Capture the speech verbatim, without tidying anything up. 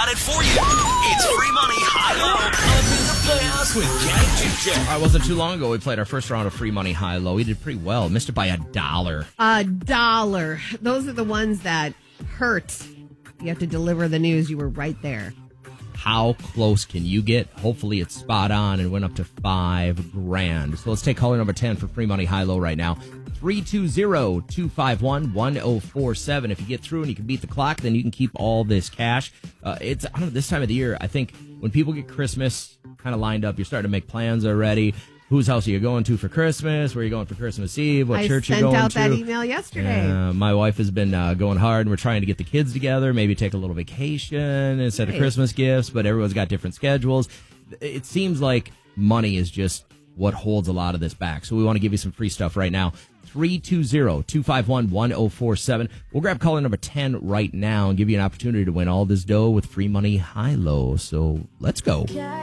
got it for you. It's free money high-low up in the Playhouse with Gang Juju. All right, wasn't too long ago we played our first round of free money high-low. We did pretty well. Missed it by a dollar. A dollar. Those are the ones that hurt. You have to deliver the news. You were right there. How close can you get? Hopefully it's spot on and went up to five grand. So let's take caller number ten for free money high-low right now. three two zero, two five one, one zero four seven. If you get through and you can beat the clock, then you can keep all this cash. Uh, it's I don't know, this time of the year, I think when people get Christmas kind of lined up, you're starting to make plans already. Whose house are you going to for Christmas? Where are you going for Christmas Eve? What I church you're going to? I sent out that email yesterday. Uh, my wife has been uh, going hard, and we're trying to get the kids together, maybe take a little vacation instead Right. of Christmas gifts, but everyone's got different schedules. It seems like money is just what holds a lot of this back. So we want to give you some free stuff right now. three two zero, two five one, one zero four seven. We'll grab caller number ten right now and give you an opportunity to win all this dough with free money high-low. So let's go.